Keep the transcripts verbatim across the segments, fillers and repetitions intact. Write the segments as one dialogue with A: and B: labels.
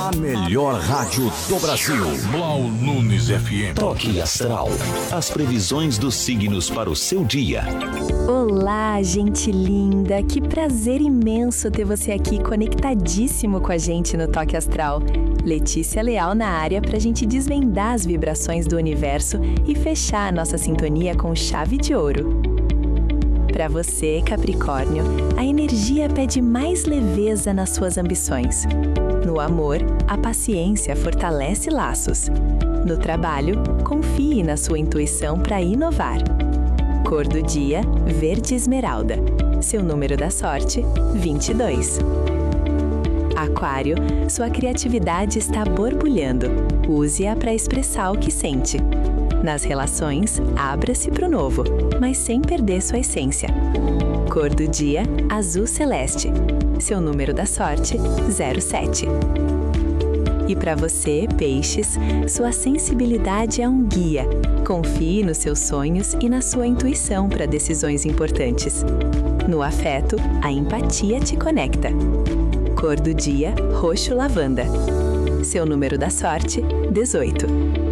A: A melhor rádio do Brasil.
B: Blau Nunes F M.
A: Toque Astral. As previsões dos signos para o seu dia.
C: Olá, gente linda. Que prazer imenso ter você aqui conectadíssimo com a gente no Toque Astral. Letícia Leal na área pra gente desvendar as vibrações do universo e fechar a nossa sintonia com chave de ouro. Para você, Capricórnio, a energia pede mais leveza nas suas ambições. No amor, a paciência fortalece laços. No trabalho, confie na sua intuição para inovar. Cor do dia, verde esmeralda. Seu número da sorte, vinte e dois. Aquário, sua criatividade está borbulhando. Use-a para expressar o que sente. Nas relações, abra-se para o novo, mas sem perder sua essência. Cor do dia, azul celeste. Seu número da sorte, zero sete. E para você, peixes, sua sensibilidade é um guia. Confie nos seus sonhos e na sua intuição para decisões importantes. No afeto, a empatia te conecta. Cor do dia, roxo lavanda. Seu número da sorte, dezoito.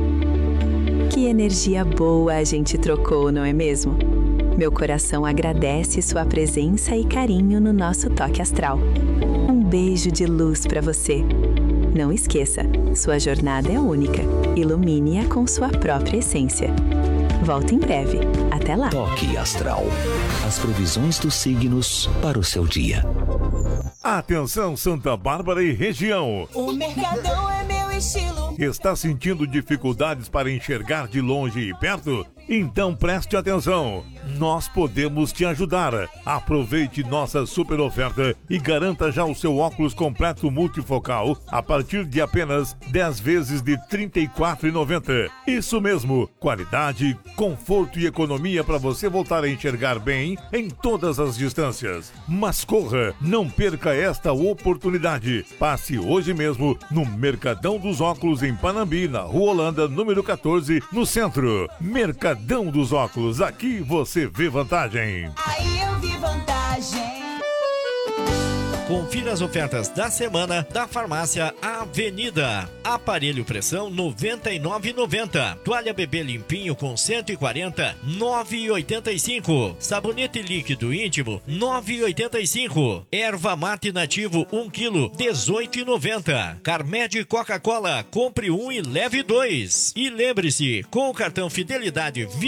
C: Que energia boa a gente trocou, não é mesmo? Meu coração agradece sua presença e carinho no nosso Toque Astral. Um beijo de luz para você. Não esqueça, sua jornada é única. Ilumine-a com sua própria essência. Volto em breve. Até lá.
A: Toque Astral. As previsões dos signos para o seu dia.
D: Atenção, Santa Bárbara e região.
E: O Mercadão é meu estilo.
D: Está sentindo dificuldades para enxergar de longe e perto? Então preste atenção. Nós podemos te ajudar. Aproveite nossa super oferta e garanta já o seu óculos completo multifocal a partir de apenas dez vezes de trinta e quatro reais e noventa centavos. Isso mesmo, qualidade, conforto e economia para você voltar a enxergar bem em todas as distâncias. Mas corra, não perca esta oportunidade. Passe hoje mesmo no Mercadão dos Óculos em Panambi, na Rua Holanda, número quatorze, no centro. Mercadão dos Óculos, aqui você vê vantagem.
E: Aí eu vi vantagem.
F: Confira as ofertas da semana da Farmácia Avenida. Aparelho pressão noventa e nove reais e noventa centavos. Toalha bebê limpinho com cento e quarenta, nove reais e oitenta e cinco centavos. Sabonete líquido íntimo, nove reais e oitenta e cinco centavos. Erva mate nativo um quilo, dezoito reais e noventa centavos. Carmed Coca-Cola, compre um e leve dois. E lembre-se, com o cartão Fidelidade